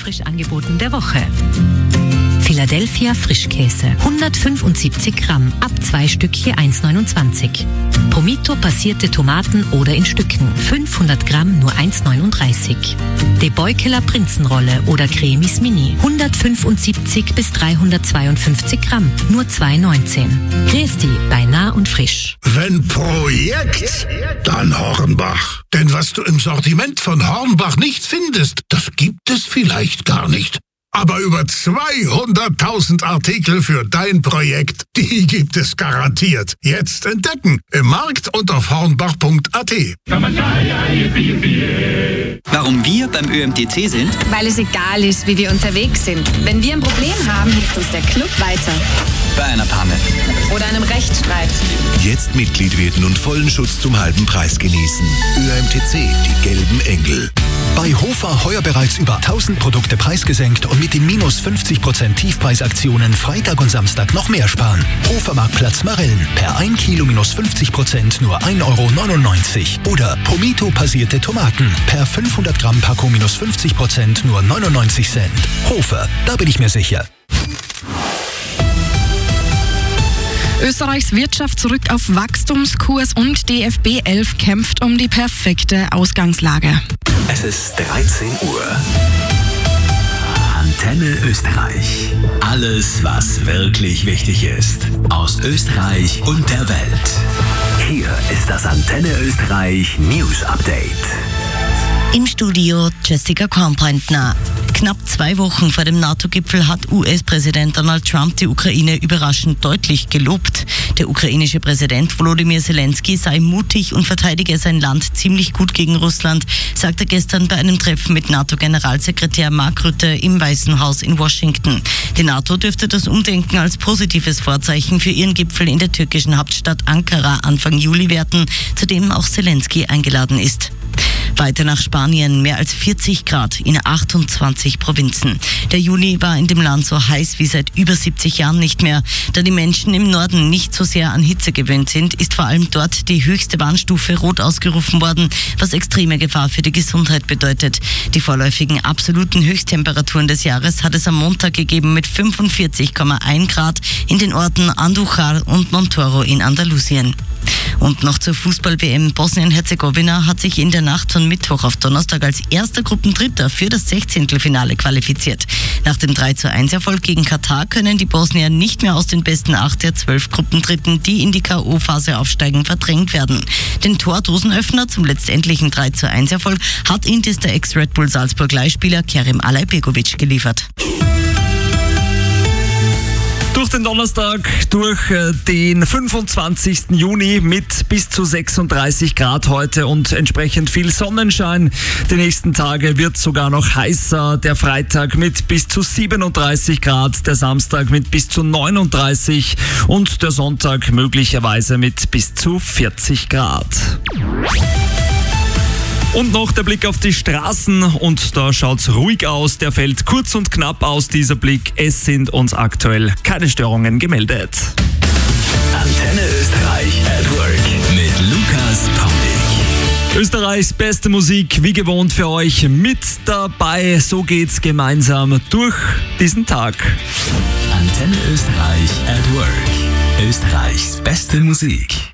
Frischangeboten der Woche. Philadelphia Frischkäse, 175 Gramm, ab 2 Stück je 1,29. Pomito passierte Tomaten oder in Stücken, 500 Gramm nur 1,39. De Beukeler Prinzenrolle oder Cremis Mini, 175 bis 352 Gramm, nur 2,19. Gresti bei Nah und Frisch. Wenn Projekt, dann Hornbach. Denn was du im Sortiment von Hornbach nicht findest, das gibt es vielleicht gar nicht. Aber über 200.000 Artikel für dein Projekt, die gibt es garantiert. Jetzt entdecken im Markt und auf hornbach.at. Warum wir beim ÖMTC sind? Weil es egal ist, wie wir unterwegs sind. Wenn wir ein Problem haben, hilft uns der Club weiter. Bei einer Panne. Oder einem Rechtsstreit. Jetzt Mitglied werden und vollen Schutz zum halben Preis genießen. ÖMTC, die gelben Engel. Bei Hofer heuer bereits über 1000 Produkte preisgesenkt und mit den minus 50% Tiefpreisaktionen Freitag und Samstag noch mehr sparen. Hofermarktplatz Marillen, per 1 Kilo minus 50% nur 1,99 Euro. Oder Pomito passierte Tomaten, per 500 Gramm Packung minus 50% nur 99 Cent. Hofer, da bin ich mir sicher. Österreichs Wirtschaft zurück auf Wachstumskurs und DFB 11 kämpft um die perfekte Ausgangslage. Es ist 13 Uhr. Antenne Österreich. Alles, was wirklich wichtig ist. Aus Österreich und der Welt. Hier ist das Antenne Österreich News Update. Im Studio Jessica Kornbreitner. Knapp 2 Wochen vor dem NATO-Gipfel hat US-Präsident Donald Trump die Ukraine überraschend deutlich gelobt. Der ukrainische Präsident Volodymyr Zelensky sei mutig und verteidige sein Land ziemlich gut gegen Russland, sagte gestern bei einem Treffen mit NATO-Generalsekretär Mark Rutte im Weißen Haus in Washington. Die NATO dürfte das Umdenken als positives Vorzeichen für ihren Gipfel in der türkischen Hauptstadt Ankara Anfang Juli werten, zu dem auch Zelensky eingeladen ist. Weiter nach Spanien, mehr als 40 Grad in 28 Provinzen. Der Juni war in dem Land so heiß wie seit über 70 Jahren nicht mehr. Da die Menschen im Norden nicht so sehr an Hitze gewöhnt sind, ist vor allem dort die höchste Warnstufe rot ausgerufen worden, was extreme Gefahr für die Gesundheit bedeutet. Die vorläufigen absoluten Höchsttemperaturen des Jahres hat es am Montag gegeben mit 45,1 Grad in den Orten Andújar und Montoro in Andalusien. Und noch zur Fußball-WM. Bosnien-Herzegowina hat sich in der Nacht von Mittwoch auf Donnerstag als erster Gruppendritter für das 16. Finale qualifiziert. Nach dem 3:1-Erfolg gegen Katar können die Bosnier nicht mehr aus den besten 8 der 12 Gruppendritten, die in die K.O.-Phase aufsteigen, verdrängt werden. Den Tordosenöffner zum letztendlichen 3:1-Erfolg hat Intis der Ex-Red Bull Salzburg-Leihspieler Kerim Alajbegovic geliefert. Durch den Donnerstag, durch den 25. Juni mit bis zu 36 Grad heute und entsprechend viel Sonnenschein. Die nächsten Tage wird sogar noch heißer. Der Freitag mit bis zu 37 Grad, der Samstag mit bis zu 39 und der Sonntag möglicherweise mit bis zu 40 Grad. Und noch der Blick auf die Straßen und da schaut's ruhig aus. Der fällt kurz und knapp aus, dieser Blick. Es sind uns aktuell keine Störungen gemeldet. Antenne Österreich at Work mit Lukas Paulik. Österreichs beste Musik, wie gewohnt für euch mit dabei. So geht's gemeinsam durch diesen Tag. Antenne Österreich at Work. Österreichs beste Musik.